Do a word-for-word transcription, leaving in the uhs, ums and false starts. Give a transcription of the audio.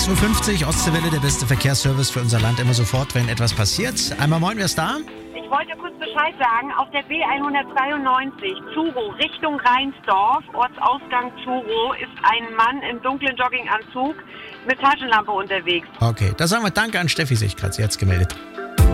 sechs Uhr fünfzig, Ostseewelle, der beste Verkehrsservice für unser Land, immer sofort, wenn etwas passiert. Einmal moin, wer ist da? Ich wollte kurz Bescheid sagen, auf der B hundertdreiundneunzig, Zuro, Richtung Rheinsdorf, Ortsausgang Zuro, ist ein Mann im dunklen Jogginganzug mit Taschenlampe unterwegs. Okay, da sagen wir Danke an Steffi Sichkratz, sie hat's gemeldet.